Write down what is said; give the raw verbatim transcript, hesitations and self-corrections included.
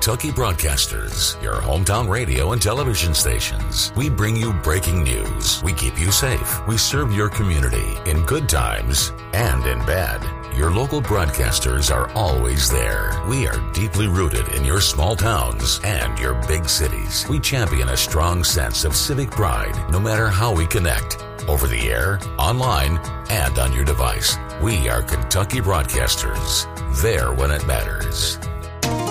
Kentucky Broadcasters, your hometown radio and television stations. We bring you breaking news. We keep you safe. We serve your community in good times and in bad. Your local broadcasters are always there. We are deeply rooted in your small towns and your big cities. We champion a strong sense of civic pride, no matter how we connect. Over the air, online, and on your device. We are Kentucky Broadcasters. There when it matters.